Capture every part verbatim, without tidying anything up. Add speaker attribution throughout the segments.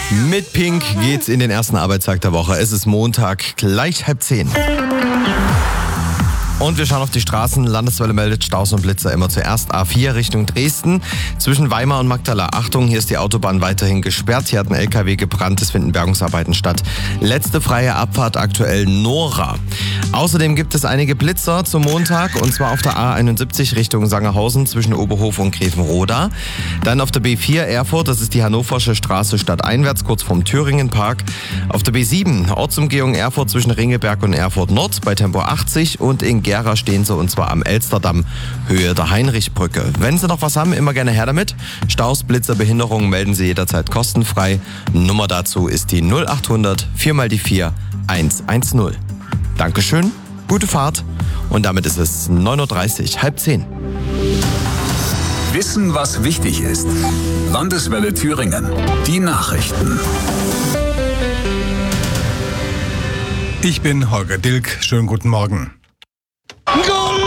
Speaker 1: Mit Pink geht's in den ersten Arbeitstag der Woche. Es ist Montag, gleich halb zehn. Und wir schauen auf die Straßen. Landeswelle meldet Staus und Blitzer immer zuerst. A vier Richtung Dresden. Zwischen Weimar und Magdala. Achtung, hier ist die Autobahn weiterhin gesperrt. Hier hat ein L K W gebrannt. Es finden Bergungsarbeiten statt. Letzte freie Abfahrt aktuell Nora. Außerdem gibt es einige Blitzer zum Montag. Und zwar auf der A einundsiebzig Richtung Sangerhausen zwischen Oberhof und Grevenroda. Dann auf der B vier Erfurt. Das ist die Hannoversche Straße stadteinwärts, kurz vorm Thüringenpark. Auf der B sieben Ortsumgehung Erfurt zwischen Ringelberg und Erfurt Nord bei Tempo achtzig. Und in Gera stehen sie, und zwar am Elsterdamm, Höhe der Heinrichbrücke. Wenn Sie noch was haben, immer gerne her damit. Staus, Blitzer, Behinderungen melden Sie jederzeit kostenfrei. Nummer dazu ist die null acht hundert vier mal die vier eins eins null. Dankeschön, gute Fahrt und damit ist es neun Uhr dreißig, halb zehn.
Speaker 2: Wissen, was wichtig ist. Landeswelle Thüringen. Die Nachrichten.
Speaker 3: Ich bin Holger Dilk. Schönen guten Morgen.
Speaker 4: Goal!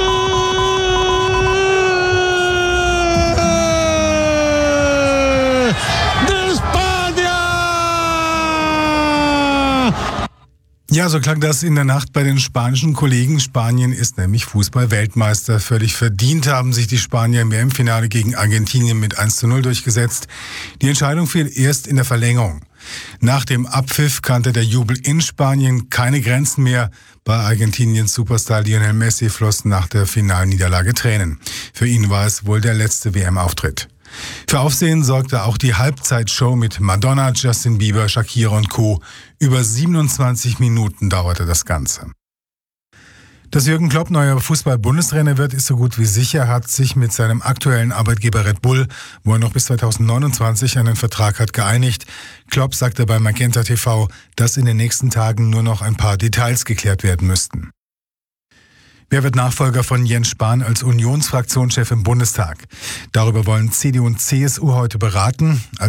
Speaker 4: De Spanier!
Speaker 3: Ja, so klang das in der Nacht bei den spanischen Kollegen. Spanien ist nämlich Fußball-Weltmeister. Völlig verdient haben sich die Spanier im W M-Finale gegen Argentinien mit eins zu null durchgesetzt. Die Entscheidung fiel erst in der Verlängerung. Nach dem Abpfiff kannte der Jubel in Spanien keine Grenzen mehr. Bei Argentiniens Superstar Lionel Messi flossen nach der Finalniederlage Tränen. Für ihn war es wohl der letzte W M-Auftritt. Für Aufsehen sorgte auch die Halbzeitshow mit Madonna, Justin Bieber, Shakira und Co. Über siebenundzwanzig Minuten dauerte das Ganze. Dass Jürgen Klopp neuer Fußball-Bundestrainer wird, ist so gut wie sicher, hat sich mit seinem aktuellen Arbeitgeber Red Bull, wo er noch bis zweitausendneunundzwanzig einen Vertrag hat, geeinigt. Klopp sagte bei Magenta T V, dass in den nächsten Tagen nur noch ein paar Details geklärt werden müssten. Wer wird Nachfolger von Jens Spahn als Unionsfraktionschef im Bundestag? Darüber wollen C D U und C S U heute beraten.